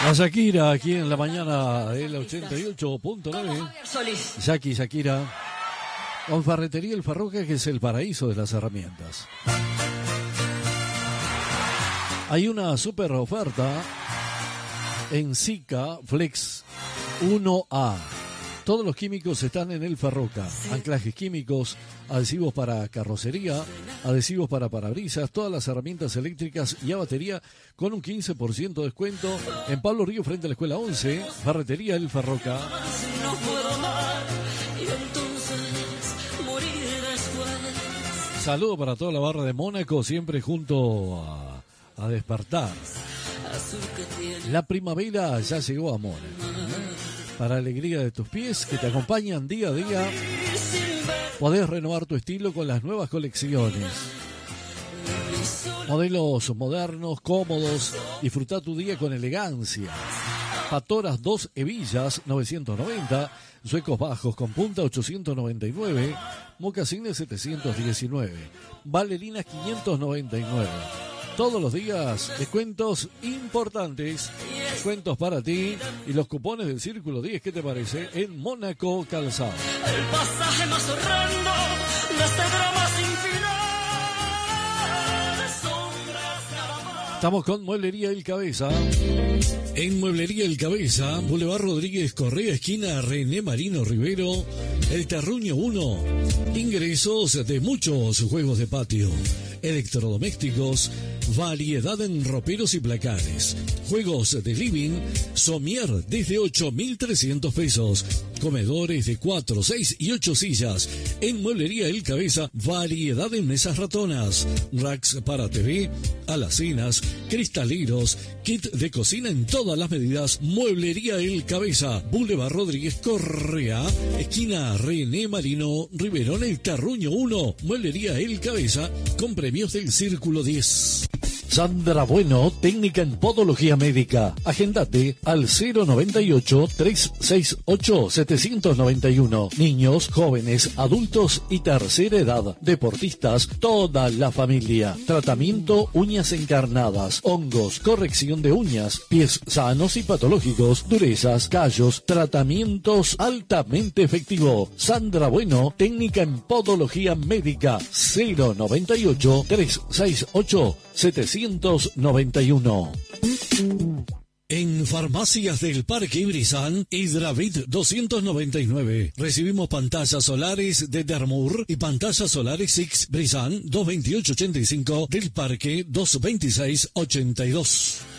La Shakira aquí en la mañana del 88.9. Shakira. Con Ferretería El Farroca, que es el paraíso de las herramientas. Hay una super oferta en Zika Flex 1A. Todos los químicos están en El Farroca. Anclajes químicos, adhesivos para carrocería, adhesivos para parabrisas, todas las herramientas eléctricas y a batería con un 15% de descuento en Pablo Río frente a la Escuela 11, Ferretería El Farroca. Saludo para toda la barra de Mónaco, siempre junto a despertar. La primavera ya llegó a Mónaco. Para alegría de tus pies, que te acompañan día a día, podés renovar tu estilo con las nuevas colecciones. Modelos modernos, cómodos, disfruta tu día con elegancia. Patoras 2 hebillas 990, suecos bajos con punta 899, mocasines 719, bailarinas 599. Todos los días, descuentos importantes, descuentos para ti y los cupones del Círculo 10, ¿qué te parece? En Mónaco Calzado. El pasaje más horrendo de este drama sin final. Sombras cada más. Estamos con Mueblería El Cabeza. En Mueblería El Cabeza, Boulevard Rodríguez Correa, esquina René Marino Rivero, El Terruño 1. Ingresos de muchos juegos de patio, electrodomésticos, variedad en roperos y placares, juegos de living, somier desde 8.300 pesos, comedores de 4, 6 y 8 sillas. En Mueblería El Cabeza, variedad en mesas ratonas, racks para TV, alacenas, cristaleros, kit de cocina en todas las medidas. Mueblería El Cabeza, Boulevard Rodríguez Correa, esquina René Marino Rivero, en El Terruño 1. Mueblería El Cabeza, con premios del Círculo 10. Sandra Bueno, técnica en podología médica. Agéndate al 098-368-791. Niños, jóvenes, adultos y tercera edad. Deportistas, toda la familia. Tratamiento uñas encarnadas, hongos, corrección de uñas, pies sanos y patológicos, durezas, callos, tratamientos altamente efectivos. Sandra Bueno, técnica en podología médica. 098-368-791. En Farmacias del Parque Brisán, Hidravit 299. Recibimos pantallas solares de Dermur y pantallas solares Six Brisán 22885 del Parque 22682.